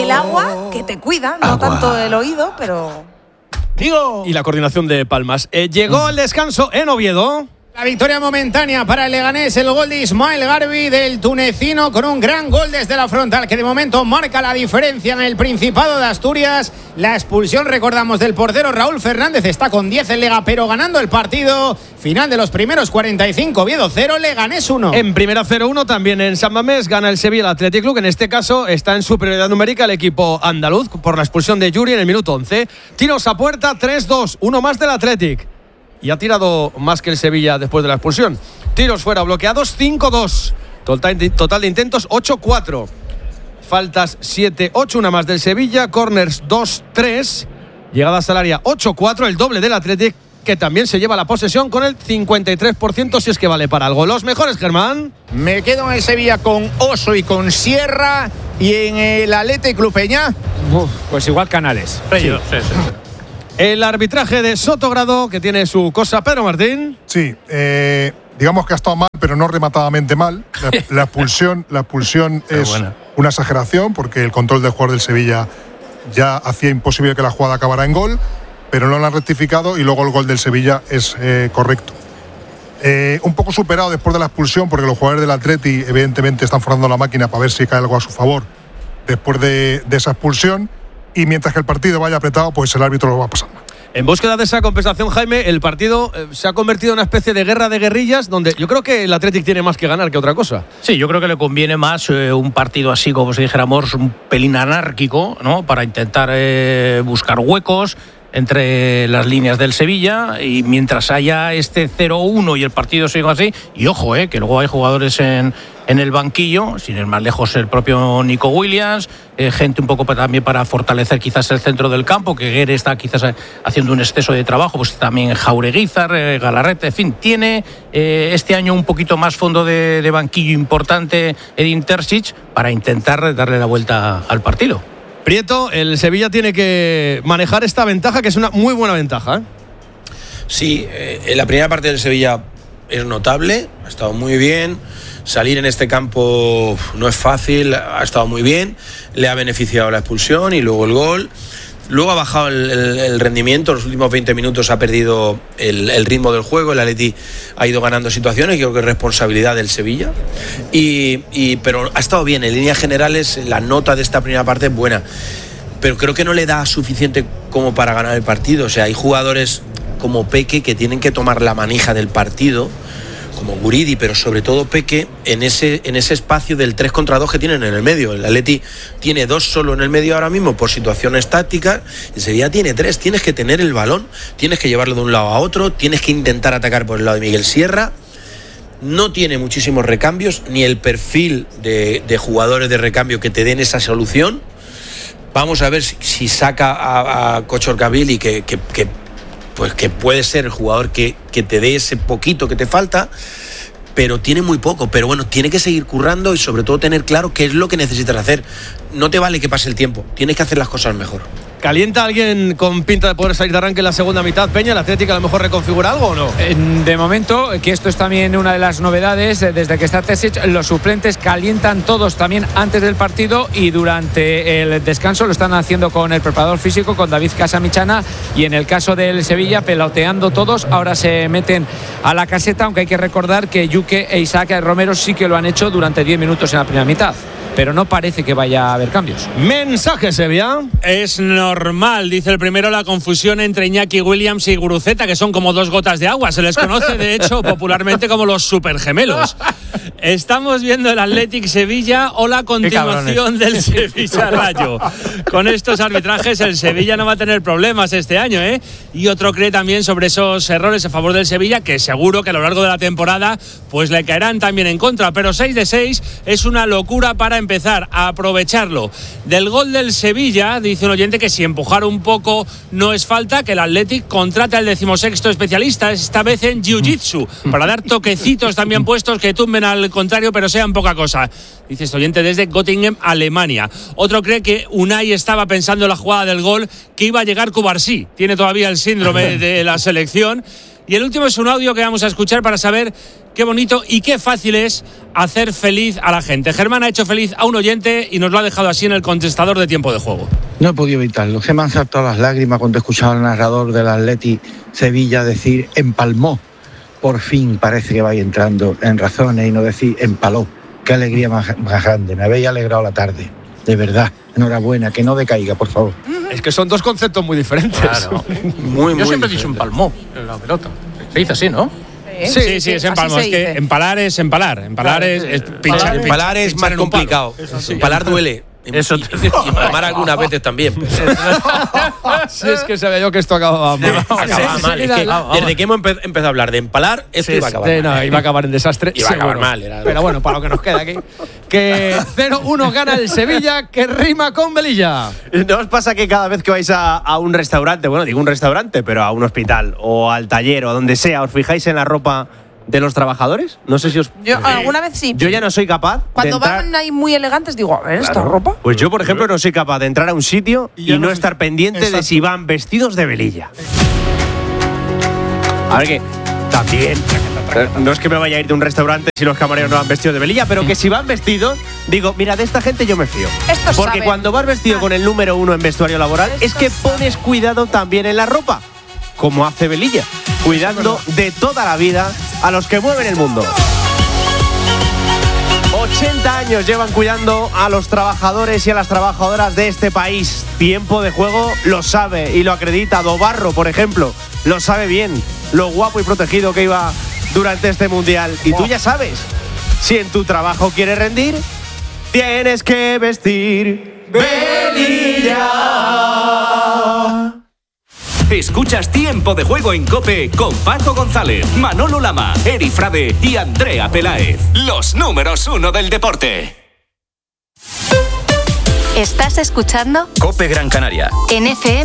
el agua que te cuida, no tanto el oído, pero... Y la coordinación de palmas. Llegó el descanso en Oviedo. La victoria momentánea para el Leganés, el gol de Ismael Garbi del tunecino con un gran gol desde la frontal que de momento marca la diferencia en el Principado de Asturias. La expulsión, recordamos, del portero Raúl Fernández, está con 10 en Liga, pero ganando el partido. Final de los primeros 45, Oviedo 0, Leganés 1. En primera 0-1 también en San Mamés gana el Sevilla Athletic Club. En este caso está en superioridad numérica el equipo andaluz por la expulsión de Yuri en el minuto 11. Tiros a puerta 3-2, uno más del Athletic. Y ha tirado más que el Sevilla después de la expulsión. Tiros fuera bloqueados 5-2. Total de intentos 8-4. Faltas 7-8, una más del Sevilla. Corners 2-3. Llegadas al área 8-4, el doble del Athletic, que también se lleva la posesión con el 53%, si es que vale para algo. Los mejores, Germán. Me quedo en el Sevilla con Oso y con Sierra. Y en el Athletic Club Peña, pues igual Canales. Sí. El arbitraje de Sotogrado, que tiene su cosa. Pedro Martín. Sí, digamos que ha estado mal, pero no rematadamente mal. La expulsión es una exageración, porque el control del jugador del Sevilla ya hacía imposible que la jugada acabara en gol, pero no la han rectificado y luego el gol del Sevilla es correcto. Un poco superado después de la expulsión, porque los jugadores del Atleti evidentemente están forzando la máquina para ver si cae algo a su favor después de esa expulsión. Y mientras que el partido vaya apretado, pues el árbitro lo va a pasar mal. En búsqueda de esa compensación, Jaime, el partido se ha convertido en una especie de guerra de guerrillas, donde yo creo que el Athletic tiene más que ganar que otra cosa. Sí, yo creo que le conviene más un partido así, como si dijéramos, un pelín anárquico, ¿no? Para intentar buscar huecos entre las líneas del Sevilla, y mientras haya este 0-1 y el partido siga así, y ojo, que luego hay jugadores en el banquillo, sin ir más lejos el propio Nico Williams, gente un poco también para fortalecer quizás el centro del campo, que Guerre está quizás haciendo un exceso de trabajo, pues también Jaureguizar, Galarreta, en fin, tiene este año un poquito más fondo de banquillo importante Edin Terzic para intentar darle la vuelta al partido. Prieto, el Sevilla tiene que manejar esta ventaja, que es una muy buena ventaja. Sí, la primera parte del Sevilla es notable, ha estado muy bien. Salir en este campo no es fácil, ha estado muy bien, le ha beneficiado la expulsión y luego el gol. Luego ha bajado el rendimiento, los últimos 20 minutos ha perdido el ritmo del juego, el Atleti ha ido ganando situaciones, creo que es responsabilidad del Sevilla, pero ha estado bien, en líneas generales la nota de esta primera parte es buena, pero creo que no le da suficiente como para ganar el partido. O sea, hay jugadores como Peque que tienen que tomar la manija del partido, como Guridi, pero sobre todo Peque, en ese espacio del 3 contra 2 que tienen en el medio. El Atleti tiene 2 solo en el medio ahora mismo por situaciones tácticas, el Sevilla tiene 3, tienes que tener el balón, tienes que llevarlo de un lado a otro, tienes que intentar atacar por el lado de Miguel Sierra. No tiene muchísimos recambios, ni el perfil de jugadores de recambio que te den esa solución. Vamos a ver si saca a Kochorkavili, que puede ser el jugador que te dé ese poquito que te falta, pero tiene muy poco. Pero bueno, tiene que seguir currando y sobre todo tener claro qué es lo que necesitas hacer. No te vale que pase el tiempo, tienes que hacer las cosas mejor. ¿Calienta alguien con pinta de poder salir de arranque en la segunda mitad, Peña? ¿El Atlético a lo mejor reconfigura algo o no? De momento, que esto es también una de las novedades, desde que está Terzic, los suplentes calientan todos también antes del partido y durante el descanso. Lo están haciendo con el preparador físico, con David Casamichana, y en el caso del Sevilla, peloteando todos. Ahora se meten a la caseta, aunque hay que recordar que Yuke e Isaac Romero sí que lo han hecho durante 10 minutos en la primera mitad, pero no parece que vaya a haber cambios. Mensaje, Sevilla. Es normal, dice el primero, la confusión entre Iñaki Williams y Guruceta, que son como 2 gotas de agua. Se les conoce, de hecho, popularmente como los supergemelos. Estamos viendo el Athletic Sevilla o la continuación del Sevilla Rayo. Con estos arbitrajes el Sevilla no va a tener problemas este año, ¿eh? Y otro cree también sobre esos errores a favor del Sevilla, que seguro que a lo largo de la temporada pues le caerán también en contra. Pero 6 de 6 es una locura para empezar a aprovecharlo. Del gol del Sevilla, dice un oyente que si empujar un poco no es falta, que el Athletic contrata al 16º especialista, esta vez en Jiu-Jitsu, para dar toquecitos también puestos que tumben al contrario, pero sean poca cosa. Dice este oyente desde Göttingen, Alemania. Otro cree que Unai estaba pensando en la jugada del gol, que iba a llegar Cubarsí. Tiene todavía el síndrome de la selección. Y el último es un audio que vamos a escuchar para saber qué bonito y qué fácil es hacer feliz a la gente. Germán ha hecho feliz a un oyente y nos lo ha dejado así en el contestador de Tiempo de Juego. No he podido evitarlo. Se me han saltado las lágrimas cuando he escuchado al narrador del Atleti Sevilla decir empalmó. Por fin parece que vais entrando en razones y no decir empaló. Qué alegría más grande. Me habéis alegrado la tarde. De verdad. Enhorabuena. Que no decaiga, por favor. Es que son dos conceptos muy diferentes. Claro. Yo siempre he dicho empalmó la pelota. Se dice así, ¿no? Sí, es empalmó. Es que empalar es empalar. Empalar es pinchar. Empalar es más complicado. Empalar duele. Eso y empalmar algunas veces también. Si es que sabía yo que esto acababa mal. Acababa mal. Es que desde que hemos empezado a hablar de empalar, esto iba a acabar mal. No, iba a acabar en desastre. Iba a acabar mal. Pero bueno, para lo que nos queda aquí. Que 0-1 gana el Sevilla, que rima con Velilla. ¿No os pasa que cada vez que vais a un restaurante, bueno, digo un restaurante, pero a un hospital o al taller o a donde sea, os fijáis en la ropa de los trabajadores? No sé si os... Yo alguna vez sí. Yo ya no soy capaz Cuando de entrar... van ahí muy elegantes digo, a ver, ¿esta ropa? Pues yo, por ejemplo, no soy capaz de entrar a un sitio y no estar pendiente de si van vestidos de velilla. A ver que también... No es que me vaya a ir de un restaurante si los camareros no van vestidos de velilla, pero que si van vestidos, digo, mira, de esta gente yo me fío. Estos Porque saben. Cuando vas vestido con el número 1 en vestuario laboral, es que pones cuidado también en la ropa, como hace Velilla, cuidando de toda la vida a los que mueven el mundo. 80 años llevan cuidando a los trabajadores y a las trabajadoras de este país. Tiempo de Juego lo sabe y lo acredita. Dobarro, por ejemplo, lo sabe bien, lo guapo y protegido que iba durante este mundial. Y tú ya sabes, si en tu trabajo quieres rendir, tienes que vestir velilla. Escuchas Tiempo de Juego en COPE con Paco González, Manolo Lama, Eri Frade y Andrea Peláez. Los números 1 del deporte. ¿Estás escuchando? COPE Gran Canaria. En FM